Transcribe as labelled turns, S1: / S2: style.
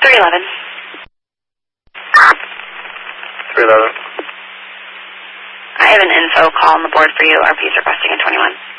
S1: 311.
S2: 311.
S1: I have an info call on the board for you. RP is requesting a 21.